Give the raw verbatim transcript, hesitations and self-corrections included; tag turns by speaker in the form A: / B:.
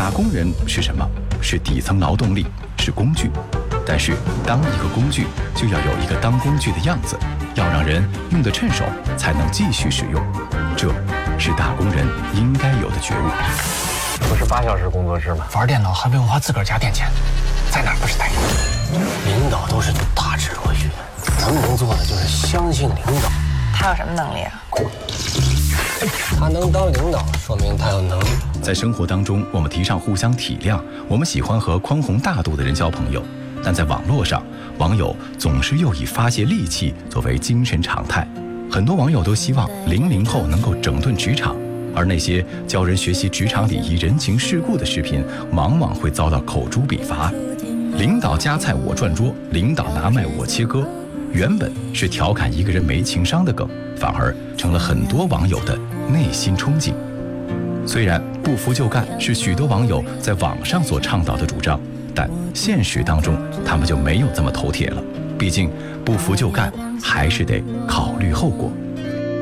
A: 打工人是什么？是底层劳动力，是工具。但是，当一个工具，就要有一个当工具的样子，要让人用得趁手，才能继续使用。这是打工人应该有的觉悟。
B: 不是八小时工作制吗？
C: 玩电脑还不用花自个儿家电钱，在哪儿不是待遇？
B: 领导都是大智若愚，咱们能做的就是相信领导。
D: 他有什么能力啊？
B: 他能当领导，说明他有能力。
A: 在生活当中，我们提倡互相体谅，我们喜欢和宽宏大度的人交朋友。但在网络上，网友总是又以发泄戾气作为精神常态。很多网友都希望零零后能够整顿职场，而那些教人学习职场礼仪、人情世故的视频，往往会遭到口诛笔伐。领导夹菜我转桌，领导拿麦我切割，原本是调侃一个人没情商的梗，反而成了很多网友的内心憧憬。虽然不服就干是许多网友在网上所倡导的主张，但现实当中他们就没有这么头铁了。毕竟不服就干，还是得考虑后果。